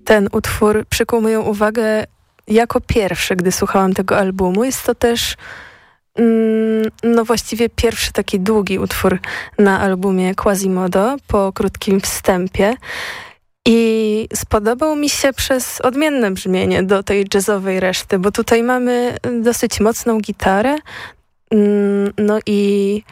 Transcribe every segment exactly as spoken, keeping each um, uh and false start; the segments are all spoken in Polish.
ten utwór przykuł moją uwagę jako pierwszy, gdy słuchałam tego albumu. Jest to też mm, no właściwie pierwszy taki długi utwór na albumie Quasimodo po krótkim wstępie. I spodobał mi się przez odmienne brzmienie do tej jazzowej reszty, bo tutaj mamy dosyć mocną gitarę, no i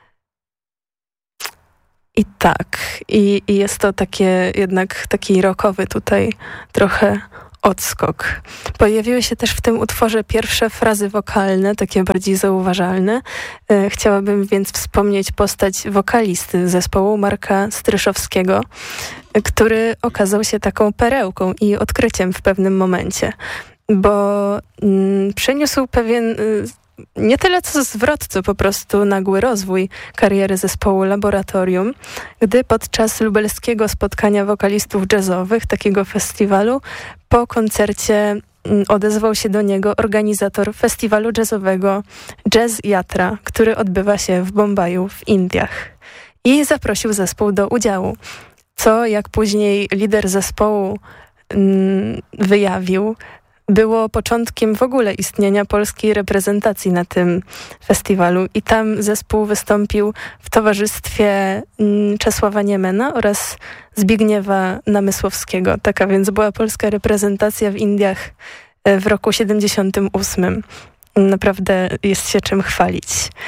i tak, i, i jest to takie jednak taki rockowy tutaj trochę odskok. Pojawiły się też w tym utworze pierwsze frazy wokalne, takie bardziej zauważalne. E, chciałabym więc wspomnieć postać wokalisty zespołu Marka Stryszowskiego, e, który okazał się taką perełką i odkryciem w pewnym momencie, bo mm, przyniósł pewien y, nie tyle co zwrot, co po prostu nagły rozwój kariery zespołu Laboratorium, gdy podczas lubelskiego spotkania wokalistów jazzowych, takiego festiwalu, po koncercie odezwał się do niego organizator festiwalu jazzowego Jazz Yatra, który odbywa się w Bombaju w Indiach, i zaprosił zespół do udziału, co jak później lider zespołu mm, wyjawił, było początkiem w ogóle istnienia polskiej reprezentacji na tym festiwalu i tam zespół wystąpił w towarzystwie Czesława Niemena oraz Zbigniewa Namysłowskiego. Taka więc była polska reprezentacja w Indiach w roku siedemdziesiątym ósmym. Naprawdę jest się czym chwalić.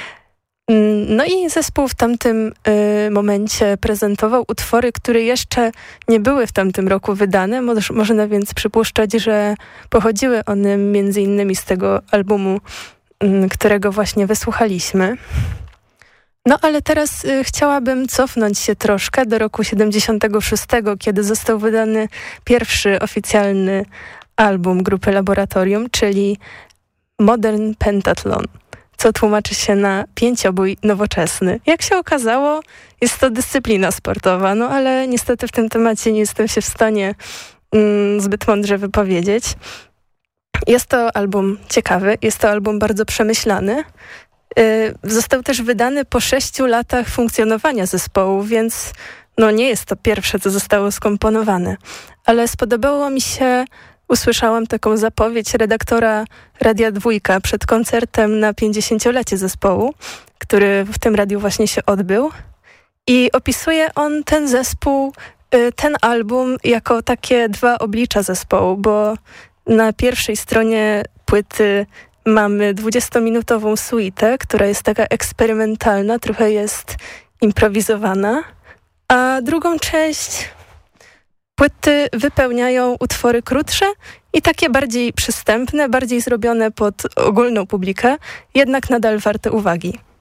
No i zespół w tamtym y, momencie prezentował utwory, które jeszcze nie były w tamtym roku wydane. Moż, można więc przypuszczać, że pochodziły one między innymi z tego albumu, y, którego właśnie wysłuchaliśmy. No ale teraz y, chciałabym cofnąć się troszkę do roku siedemdziesiątego szóstego, kiedy został wydany pierwszy oficjalny album grupy Laboratorium, czyli Modern Pentathlon, co tłumaczy się na pięciobój nowoczesny. Jak się okazało, jest to dyscyplina sportowa, no ale niestety w tym temacie nie jestem się w stanie mm, zbyt mądrze wypowiedzieć. Jest to album ciekawy, jest to album bardzo przemyślany. Yy, został też wydany po sześciu latach funkcjonowania zespołu, więc no nie jest to pierwsze, co zostało skomponowane. Ale spodobało mi się, usłyszałam taką zapowiedź redaktora Radia Dwójka przed koncertem na pięćdziesięciolecie zespołu, który w tym radiu właśnie się odbył. I opisuje on ten zespół, ten album jako takie dwa oblicza zespołu, bo na pierwszej stronie płyty mamy dwudziestominutową suitę, która jest taka eksperymentalna, trochę jest improwizowana, a drugą część płyty wypełniają utwory krótsze i takie bardziej przystępne, bardziej zrobione pod ogólną publikę, jednak nadal warte uwagi.